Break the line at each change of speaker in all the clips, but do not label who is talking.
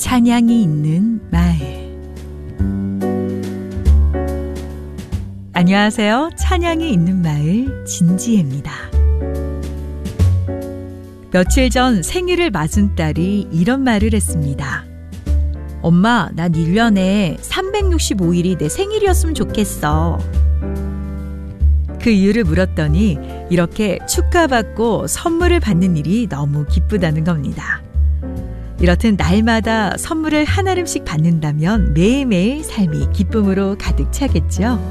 찬양이 있는 마을. 안녕하세요. 찬양이 있는 마을 진지혜입니다. 며칠 전 생일을 맞은 딸이 이런 말을 했습니다. 엄마, 난 1년에 365일이 내 생일이었으면 좋겠어. 그 이유를 물었더니 이렇게 축하받고 선물을 받는 일이 너무 기쁘다는 겁니다. 이렇듯 날마다 선물을 한 알음씩 받는다면 매일매일 삶이 기쁨으로 가득 차겠죠.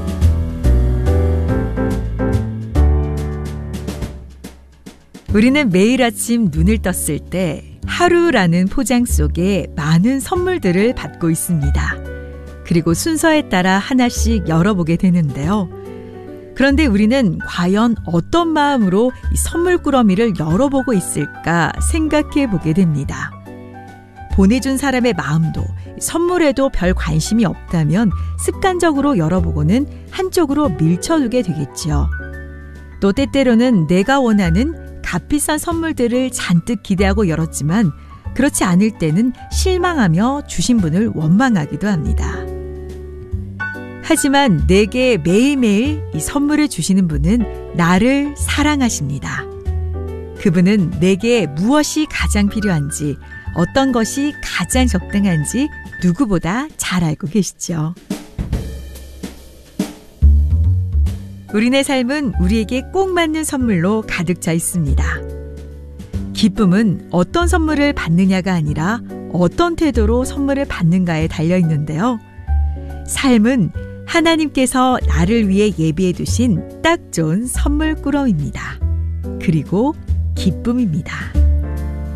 우리는 매일 아침 눈을 떴을 때 하루라는 포장 속에 많은 선물들을 받고 있습니다. 그리고 순서에 따라 하나씩 열어보게 되는데요. 그런데 우리는 과연 어떤 마음으로 이 선물 꾸러미를 열어보고 있을까 생각해 보게 됩니다. 보내준 사람의 마음도 선물에도 별 관심이 없다면 습관적으로 열어보고는 한쪽으로 밀쳐두게 되겠죠. 또 때때로는 내가 원하는 값비싼 선물들을 잔뜩 기대하고 열었지만 그렇지 않을 때는 실망하며 주신 분을 원망하기도 합니다. 하지만 내게 매일매일 이 선물을 주시는 분은 나를 사랑하십니다. 그분은 내게 무엇이 가장 필요한지, 어떤 것이 가장 적당한지 누구보다 잘 알고 계시죠. 우리네 삶은 우리에게 꼭 맞는 선물로 가득 차 있습니다. 기쁨은 어떤 선물을 받느냐가 아니라 어떤 태도로 선물을 받는가에 달려 있는데요. 삶은 하나님께서 나를 위해 예비해 두신 딱 좋은 선물 꾸러미입니다. 그리고 기쁨입니다.